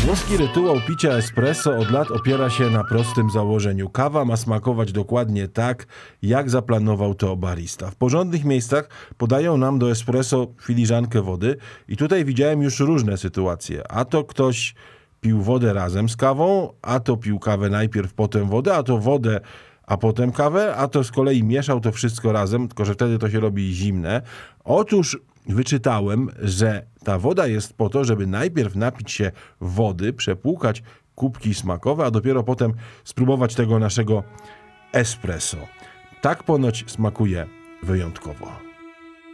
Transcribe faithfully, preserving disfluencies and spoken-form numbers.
Włoski rytuał picia espresso od lat opiera się na prostym założeniu. Kawa ma smakować dokładnie tak, jak zaplanował to barista. W porządnych miejscach podają nam do espresso filiżankę wody i tutaj widziałem już różne sytuacje. A to ktoś pił wodę razem z kawą, a to pił kawę najpierw, potem wodę, a to wodę, a potem kawę, a to z kolei mieszał to wszystko razem, tylko że wtedy to się robi zimne. Otóż wyczytałem, że ta woda jest po to, żeby najpierw napić się wody, przepłukać kubki smakowe, a dopiero potem spróbować tego naszego espresso. Tak ponoć smakuje wyjątkowo.